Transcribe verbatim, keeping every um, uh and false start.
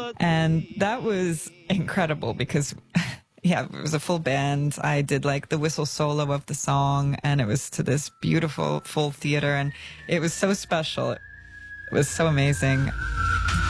And that was incredible because, yeah, it was a full band. I did like the whistle solo of the song, and it was to this beautiful full theater, and it was so special. It was so amazing.